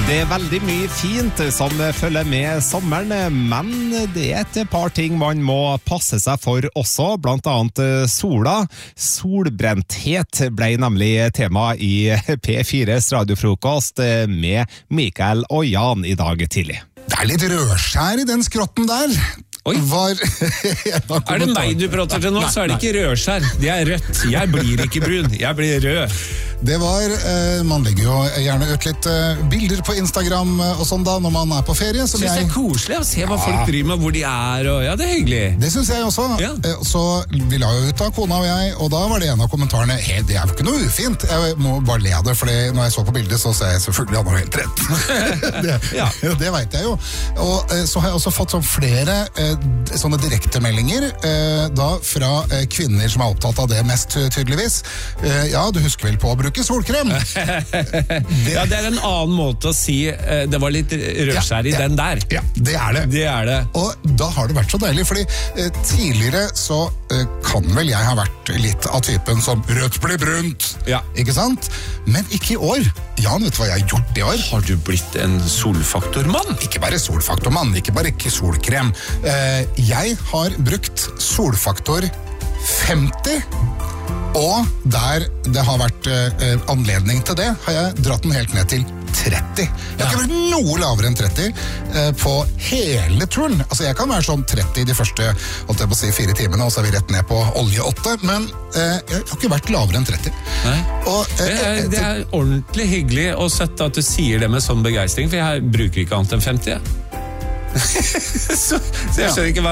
Det veldig mye fint som følger med sommeren, men det et par ting man må passe seg for også, blant annet sola. Solbrenthet ble nemlig tema i P4s radiofrokost med Mikael og Jan i dag tidlig. Det litt rødskjær i den skrotten der. Oi. Er det meg du prater til nå, så det ikke rødskjær. Det rødt. Jeg blir ikke brun, jeg blir rød. Det var, man legger jo gjerne ut litt bilder på Instagram og sånn da, når man på ferie. Synes det koselig å se hva folk driver med, hvor de og ja, det hyggelig. Det synes jeg også. Ja. Så vi la jo ut av kona og jeg, og da var det en av kommentarene, hei, det jo ikke noe ufint. Jeg må bare le av det, for når jeg så på bildet, så ser jeg selvfølgelig han har helt rett. Det vet jeg jo. Og så har jeg også fått sånn flere sånne direktemeldinger da fra kvinner som opptatt av det mest tydeligvis. Ja, du husker vel på å bruke solkrem? Ja, det en annen måte å si det var litt rødskjær i den der. Ja, det det. Det det. Og da har det vært så deilig, fordi tidligere så kan vel jeg ha vært litt av typen som rødt blir brunt, ikke sant? Men ikke i år. Jan, vet du hva jeg har gjort i år? Har du blitt en solfaktormann? Ikke bare solfaktormann, ikke bare solkrem. Jeg har brukt solfaktor 50, og der det har vært anledning til det, har jeg dratt den helt ned til 30. Jeg har ikke vært noe lavere enn 30 på hele turen. Altså jeg kan være sånn 30 de første, holdt jeg på å si, 4 timene, og så vi rett ned på olje 8, men jeg har ikke vært lavere enn 30. Nei. Og, det ordentlig hyggelig å sette at du sier det med sånn begeistring, for jeg bruker ikke annet enn 50. så jeg skjønner ikke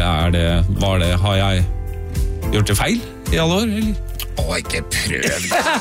har jeg gjort det feil i alle år, eller? Ikke prøv det!